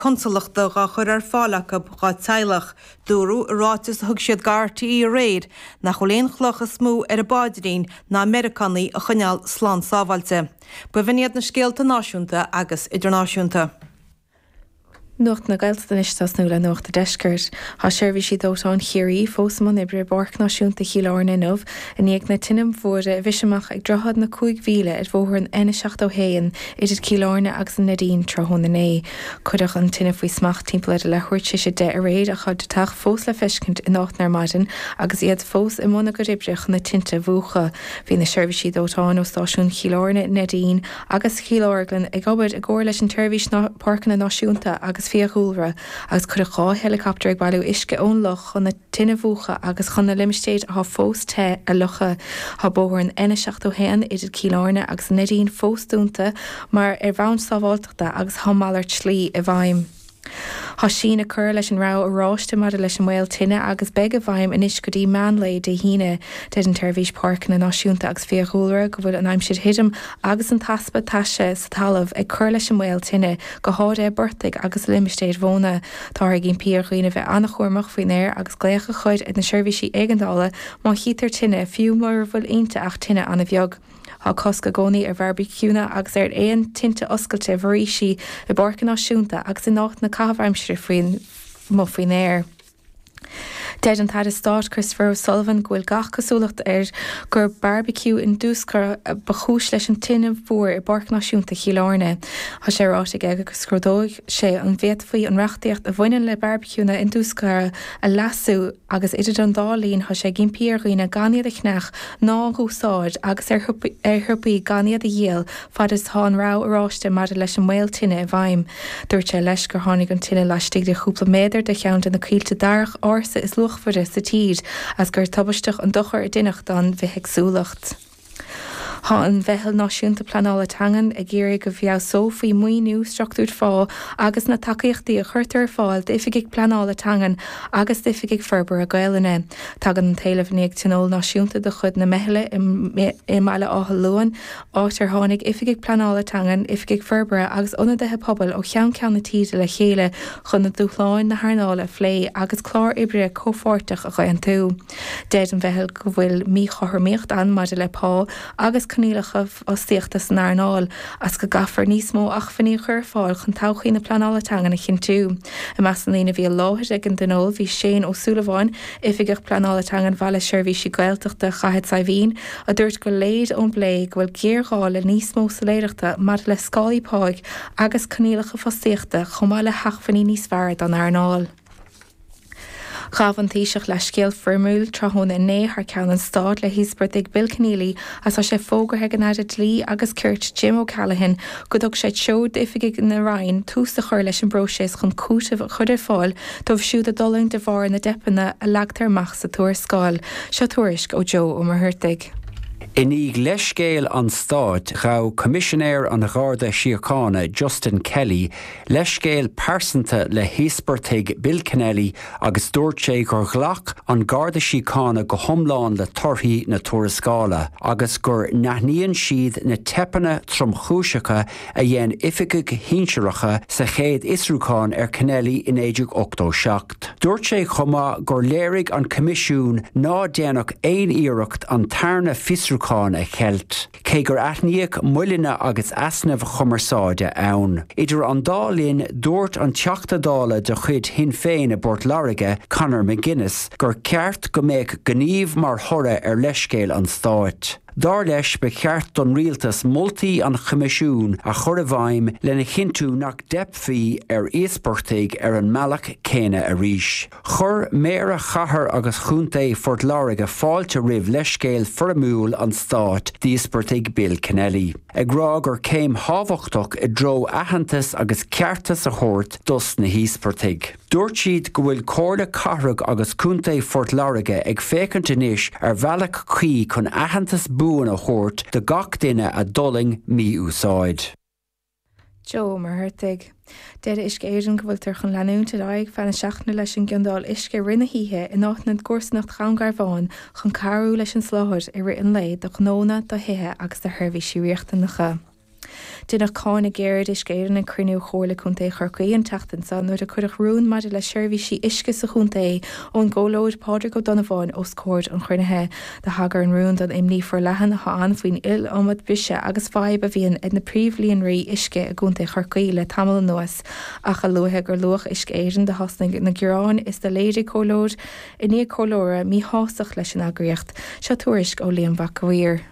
Consulachta ga chur ar fálacha ga teilech dúrú rátas thug siad gartaí réad nach choléon chlochas smú ar a báidirín na Americanaí a chuneal slán sábhailte. Buhiniad na scéalta náisiúnta agus idirnáisiúnta. Nuacht na gailta istas nó le nuacht a deiscirt, Tá seirbhí si dótáin chiaí fósamán ibre barc náisiúnta chiileáin inmh in ag na tinnim mhuire a bhiseach ag drochad na 5,000 ar bhóthar an 16 idir chiileáine agus an nadín trthna é. Cuideach an tinine faoi smach timppla le thuirte sé de a réad a chud teach fós le feiscint in áithnar maidin agus iad fós i mna go ribreach na tinte bhuacha. Bhí na seirbhí si dótáin ó stáisiún chiileáine nadín agus chiileáirglann ag obair a ggóir leis an tuirbhís parcanna náisiúnta agus fiachúlra agus chur a helicopter ag bailú isce ón loch chun na tinine bhuacha agus chun na limstéid a fós te a lucha Tá bóthar an 16 idir chiileáine agus nadín fós dúnta mar ar bhain sábháilteachta agus thomáirt slí a bhaim. Tá sin a chur leis an rá aráiste mar leis an bhil tinine agus beag a bhaim in isco dí manlé de híine de an tuirbhís parcan na náisiúnta agus fiachúlra go bhfuil an aimsir hidim agus an taspa taise sa talamh ag chur leis an bhil tinine go háid é burtaigh agus limstéid bhóna tá ar gin píorghine bheith annach chuirmach faoin air agus gléocha chuid in na seirbhísí éigeandála má hítar tinine fiú mar bhfuil aonta ach tinine anna bheag. Tá cosca gcónaí ar barbecúna agus ar éon tinte oscailte bhrísí i barcan náisiúnta agus in nácht na cabhaimsir faoin air. Dead an tad stát Christopher O'Sullivan gohfuil gach cosúlacht gur barbecue in dúscar bachúis leis an tinine mhuir i barc náisiúnta chiileáine. Tá sé ráite agus scrodóigh sé an bhéad faoi an reachtaíocht a bhaineann le barbecúna in dúscar a lasú agus idir an dálíonn tá sé gimpíorghine ganiad a chnech ná gúsáid agus ar thupaí ganiad a dhéal fad is tá an rá aráiste mar leis an mhail tinine a bhaim. Dúirt sé leis gur tháinig an tinine leistigh de chúpla méidir de cheann na cílte darach ása is luchfure sa tíd as gur tabbaisteach an dochar a duineach don bheithsúlacht. Tá an bheithil náisiúnta planála tangan a ggéir go bheá sófaí muoinú struchtúr fá agus na takeíochtaí a chuirtar fáil d'ifigigh planála tangan agus d'ifigigh ferbar a gaiilene. Tagan an talamhníag tinól náisiúnta de chud na meile i meile áthal luan átar tháinig ifigigh planála tangan ifigigh ferbara agus ionadaithe pobal ó cheann na tíide le chéile chun na dúchláin na thnála phlé agus chlár ibre cófortach a chuan tú. Dead an bheithil go bhfuil mí chothairmíocht an maidir le pá agus canílachah ostíochtas na arnáil as go gafar níos mó ach fanní chur fáil chun tauchaí na planála tangan a chin tú. I meas an lína bhí láthir ag an denol bhí Shane O'Sullivan ifigigh planála tangan bhaile seirbhí si gailteachta chahead sa bhín a dúirt go léad ón blé go bhfuil géargáil le níos mó sa léireachta mar le scálaí páig agus canílacha fostíochta chomáile heachfaní níos fearr don arnáil. Chafantíiseach le scéal formúil tráthnna né th ceann an stád le híosbert ag Bill Keneally as tá sé fógarthe gnáide lí agus cuirt Jim O'Callaghan go dtug sé teo d'ifigigh na Ryan tús a chuir leis an broses chun cúisimh chuidir fáil dómh siúd a dolainn de bhar na depanna a leagtarach sa túir scáil, seo tuairisc ó Joe ó Marthurtaigh. Iníg leiscéal an stáit gá commissionéir an Garda Síochána Justin Kelly leiscéal persanta le híosbartaigh Bill Keneally agus dúirt sé gur ghlach an Garda Síochána go thomláin le torthaí na tuarascála agus gur naithníonn siad na tepanna tromchúiseacha a dhéann ifigigh hínsearacha sa chéad Isrúcháin ar Keneally in éideag 87. Dúirt sé chomá gur léirigh an comisiún ná déanach éon iireacht an tarna fisrúcháin a cheilt. Cé gur aithníoch muilina agus asnamh chumarsáide ann. Idir an dálíonn dúirt an teachtadála de chuid hin féin a Bord Láirige Conor McGuinness gur ceart go méid gníomh mar thora ar leiscéal an stáit. Dar leis be cheart don rialtas moltaí an comisiún a chur a bhaim lena chinú nach depfaí ar éasbartaigh ar an mealach céine a ríis. Chur méar a chathair agus chúnta Fort Láirige fáilte ribh leiscéal foramúil an stáit díosbartaigh Bill Keneally. Ag rá gur céim hábhachtach i dro aitheantas agus ceartas a thabhairt dus na híosbartaigh. Dúirt siad go bhfuil cóirla cathrach agus cúnta Fort Láirige ag fécant inis ar bhealach chuí chun aitheantas buan a thabhairt de gach duine a doling mí úsáid. Joe Marthurtaigh. Dead isce éidirn go bhfuil tar chun leanúnta aig fanna seachna leis an gceandáil isce rinne híthe in áithna gcuasanacht chaangar bháin chun carú leis an sláthir i ri an léad do gnóna do hithe agus de thuirbhí siríochta na cha. Duna cána géir is géiran an cruniú chóla chunta chorcaí an teachtain san nuair a chuireach rún mar le seirbhí sí isce sa chunta ón ggólóid Pádraig Ó Donovan os cóir an chruinethe de hagar an rún don imní for lehan háan faoin il omad bise agus fáib a bhíon in na príomhlíon rí isce a gúnta chorcaí le tamil nuas a chalúthe gur luach isce éireann de hasning na Gurán is de léidir cólóid i ní cólóra mí hásach leis an agriocht se tuairisc ó Liam Baccavír.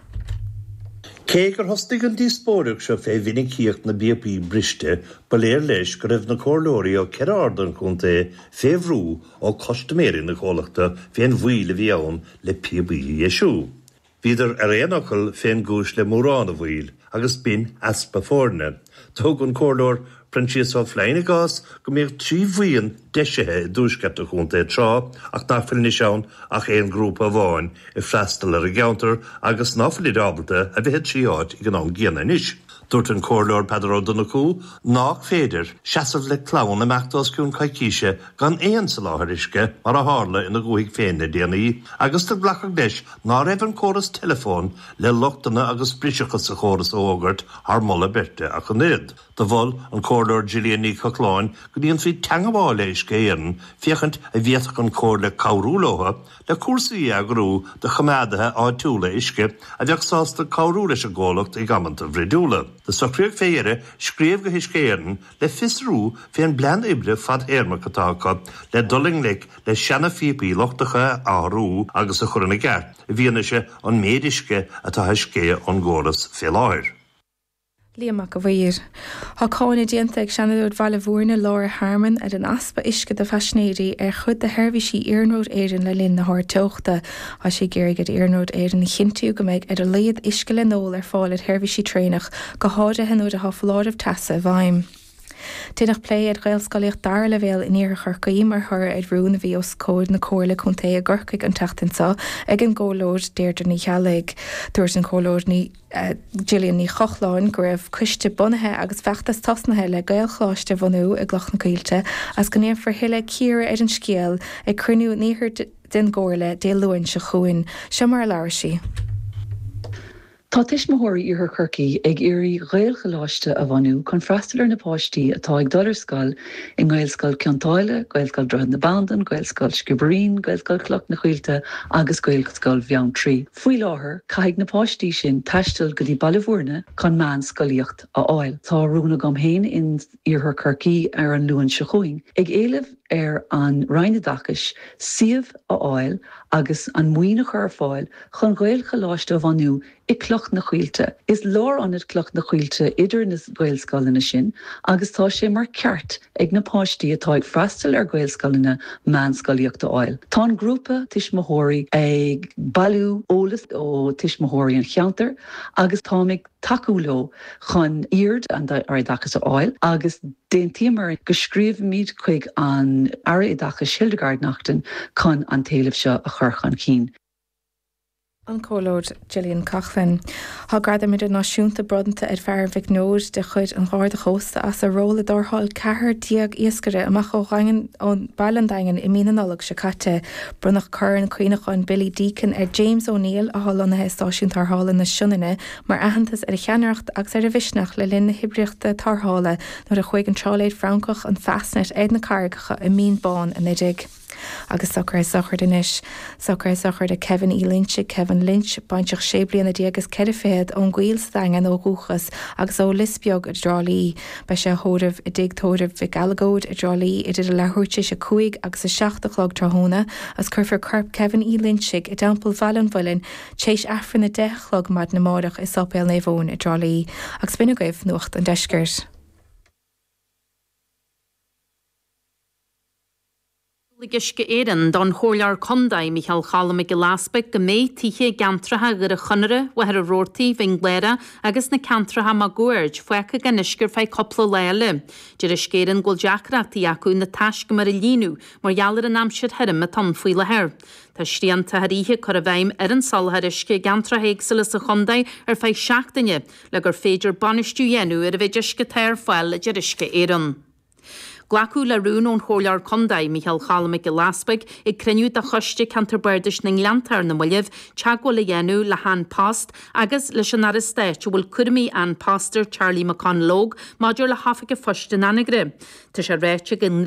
Cé gur hostig an díspóireach se fé vinnig cíocht na BP briste baléir leis go raibh na córlóirí ó cerardan chunta féhrú ó costaméirí na cólachta féin bhuaile bhí ann le PB Yesú. Bhíidir ar éanachil féin gúis le mórán a bhuail agus bin aspa fórne. Tóg an córlóir Princes of Fleine gas go mér 3 bhuian deisithe dúscata chunta trá ach nachfuil ní seán ach éon grúpa bháin i freistal ar a geantar agus náfuil rábalta a bheith tríáid i gná géana níis. Dúirt an córlóir Peadar Ó Donoghue nach féidir seasamh le clán amachtas cún caicíise gan éon sa láthairisce mar a hála ina gcuaigh féinna déanaí agus tar blachach leis ná raibh an córas telefón le lochtainna agus bríseachas sa chóras ógart ar molla berte a chunéad. De bhil an córlóir Gillian Ní Cochláin go dtíon fao teangamháil éis géan fiachant a bhíoach an cór le cabhrúlótha le cuasaí agrú de chamádathe áitiúla isce a bheag sásta cabhrú leis a ggólacht i gamanta bhréadúla. De socríoch féire scríomh go hiscéan le fisrú féin blean ibre fad éarmachatácha le doling le seanna fipaí lochtacha árú agus a churanna gceart. Bhíonna se an méadisce atá hiscé an ggóras féláir. Liam Baccavír. Tá cána déanta ag seanadúd bhaile bhuairna Laura Harman ar an aspa isce de feisnéirí ar chud de theirbhí sí iarnóid éireann le linn na thir teochta a sé géirigh iarnóid éireann na chintiú go méid ar a léad isce le nóil ar fáil theirbhí sí trénach go háide henúd a hafaláirmh tasa bhaim. Tinach plé ar gailscoíocht dar le bhéal in íar chorcaí mar thur ag rún a bhí os cóid na cóirla chunta a ggurcaigh an teachtainsa ag an ggólóid déirdir ní chealaigh dúirt an cólóid ní Gillian Ní Cochláin go raibh cuiste bunathe agus feachtas tasnathe le gailchláiste bhanú a gglach na caiilte as go níor forthuile círe ar an scéal ag cruniú níthir den ggóirla dé luin se chuin se mar leir sí. Tá tuismitheoirí Iarthar Corcaigh ag iarraí ghaolchaláiste a bhanú chun freastal ar na páistí atá ag dollarscail i Gaelscoil Ceantáile, Gaelscoil Droichead na Bandan, Gaelscoil Sciabrín, Gaelscoil Cloch na Chaoilte agus Gaelscoil Bheann Trí. Faoi láthair, caithfidh na páistí sin taistil go dtí bailmhúrna chun meán scoilíocht a fháil. Tá rúna gom héin in Iarthar Corcaigh ar an luan se chuin. Ag éilimh ar an Rhine Dachais siamh a fháil agus an muoine chur fáil chun ghaolchaláiste a bhanú i Cloch na Chaoilte. Is lár anad Cloch na Chaoilte idir na Gaelscoileanna sin agus tá sé mar ceart ag na páistí atá ag freastal ar Gaelscoileanna meán scoilíocht a fháil. Tá an grúpa tuismitheoirí ag bailú ólas ó tuismitheoirí an cheantar agus tá ag takeúló chun iard an ar Dachas a fháil agus déon tímar go scríomh míad chuig an ara i Dachas Hildegard nachtain chun an taobh seo a churchan cín. An cólóid Gillian Cochlan. Tá grada mid an náisiúnta brodanta ar fear bhíh nóid de chud an gháir de chósta as a róla dortháil cethir diaag iascaire amach ó rangan ón baillandaingan i mínanolog se caite brunach chuir an cuioineáin Billy Deacon ar James O'Neill a hálánathe stáisiún tarthála na siúnaine mar ahantas ar a cheannacht agus ar a bhisneach le linn na hibriachta tarthála nuair a chuig an tráléid Francach an fasnet éad na cargacha i mín bán a nidig. Agus sochar denis, sochar de Kevin E. Lynch, Kevin Lynch, baintach sé bliana agus cead féad ón ghuiilsdaingan ó gúchas agus ó lisbeag a drálíí, ba sé thóramh i digtóramh bhí galagóid a drálíí idir a lethúirte se cuaig agus a 7:00 tráthnóna as curfar carp Kevin E. Lynch i dampel Valin bhuilinn tééis afran na 10:00 mad na mádach is sopéal néhón a drálíí agus bina gaibh nuacht an deisgirt. Ligisce éan don chólear condaid Michael Challam go láspa go méid tithe gantratha gur a chunere wa ar a rórtaí vingléire agus na cantratha má gúird foicha gan isgur fé coppla léile. Dir is céan ghil deachreachtaí acu na taisce mar a líú mar geallar an amsiad herim a tan faoi le hair. Tá sríanta haíthe chu a bhaim ar an salthar isce gantratha éagsala sa chundaid ar fé seachtaine le gur féidir banistú dhéanú ar a bheith isce téir fáil le dir isce éan. Glaú le rún ón chólear condaid Michael Challamig i Laspaig I creniu a choiste Canterburydish ning Lantar na Muileh teagháil le dhéanú le Han Post agus leis an aristéit bhfuil curmí an pastor Charlie McConlóg maidir le hafaige foiste anagre. Tá sé réite